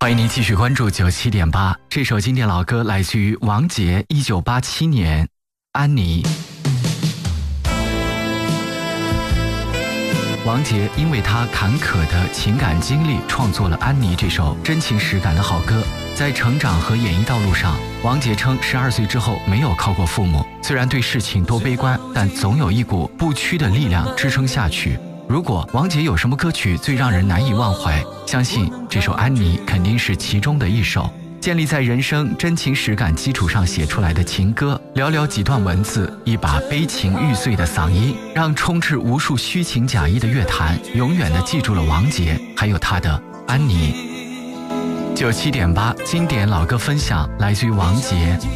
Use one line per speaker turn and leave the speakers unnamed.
欢迎您继续关注97.8，这首经典老歌来自于王杰1987年《安妮》。王杰因为他坎坷的情感经历，创作了《安妮》这首真情实感的好歌。在成长和演艺道路上，王杰称12岁之后没有靠过父母，虽然对事情多悲观，但总有一股不屈的力量支撑下去。如果王杰有什么歌曲最让人难以忘怀，相信这首《安妮》肯定是其中的一首。建立在人生真情实感基础上写出来的情歌，寥寥几段文字，一把悲情欲碎的嗓音，让充斥无数虚情假意的乐坛永远地记住了王杰，还有他的《安妮》。97.8经典老歌分享，来自于王杰。